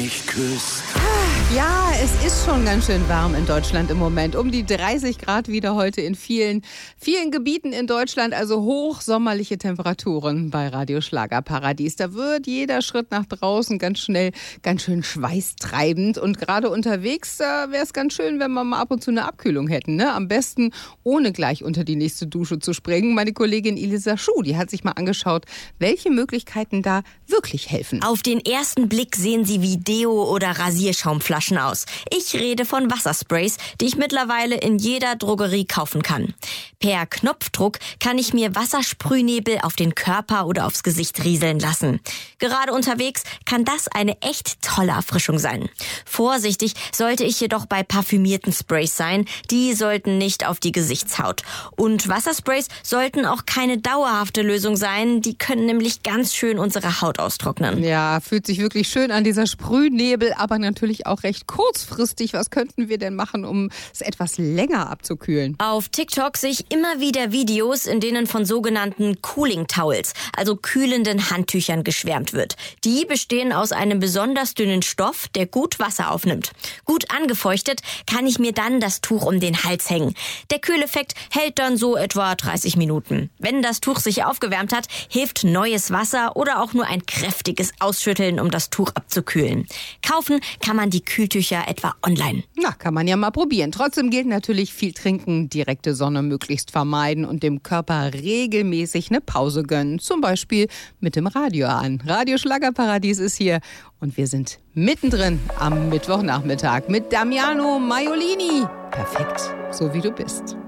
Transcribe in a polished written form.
mich küsst. Ja, es ist schon ganz schön warm in Deutschland im Moment. Um die 30 Grad wieder heute in vielen Gebieten in Deutschland. Also hochsommerliche Temperaturen bei Radio Schlagerparadies. Da wird jeder Schritt nach draußen ganz schnell ganz schön schweißtreibend. Und gerade unterwegs wäre es ganz schön, wenn wir mal ab und zu eine Abkühlung hätten. Ne? Am besten ohne gleich unter die nächste Dusche zu springen. Meine Kollegin Elisa Schuh, die hat sich mal angeschaut, welche Möglichkeiten da wirklich helfen. Auf den ersten Blick sehen sie wie Deo- oder Rasierschaumflaschen aus. Ich rede von Wassersprays, die ich mittlerweile in jeder Drogerie kaufen kann. Per Knopfdruck kann ich mir Wassersprühnebel auf den Körper oder aufs Gesicht rieseln lassen. Gerade unterwegs kann das eine echt tolle Erfrischung sein. Vorsichtig sollte ich jedoch bei parfümierten Sprays sein. Die sollten nicht auf die Gesichtshaut. Und Wassersprays sollten auch keine dauerhafte Lösung sein. Die können nämlich ganz schön unsere Haut austrocknen. Ja, fühlt sich wirklich schön an, dieser Sprühnebel, aber natürlich auch recht kurzfristig. Was könnten wir denn machen, um es etwas länger abzukühlen? Auf TikTok sehe ich immer wieder Videos, in denen von sogenannten Cooling Towels, also kühlenden Handtüchern, geschwärmt wird. Die bestehen aus einem besonders dünnen Stoff, der gut Wasser aufnimmt. Gut angefeuchtet kann ich mir dann das Tuch um den Hals hängen. Der Kühleffekt hält dann so etwa 30 Minuten. Wenn das Tuch sich aufgewärmt hat, hilft neues Wasser oder auch nur ein kräftiges Ausschütteln, um das Tuch abzukühlen. Kaufen kann man die Kühltücher etwa online. Na, kann man ja mal probieren. Trotzdem gilt natürlich viel trinken, direkte Sonne möglichst vermeiden und dem Körper regelmäßig eine Pause gönnen. Zum Beispiel mit dem Radio an. Radio Schlagerparadies ist hier und wir sind mittendrin am Mittwochnachmittag mit Damiano Maiolini. Perfekt, so wie du bist.